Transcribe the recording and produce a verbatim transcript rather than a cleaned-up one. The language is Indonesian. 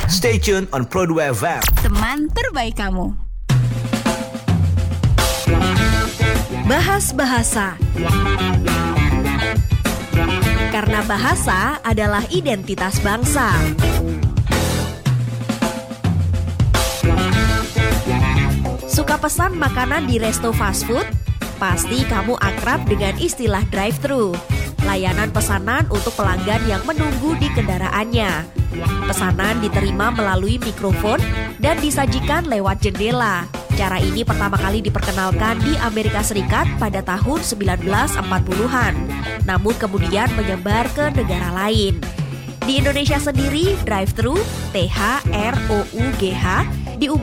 Stay tuned on Pro dua F M. Teman terbaik kamu. Bahas bahasa. Karena bahasa adalah identitas bangsa. Suka pesan makanan di resto fast food? Pasti kamu akrab dengan istilah drive-thru. Layanan pesanan untuk pelanggan yang menunggu di kendaraannya. Pesanan diterima melalui mikrofon dan disajikan lewat jendela. Cara ini pertama kali diperkenalkan di Amerika Serikat pada tahun sembilan belas empat puluhan, namun kemudian menyebar ke negara lain. Di Indonesia sendiri, drive-thru, T H R O U G H,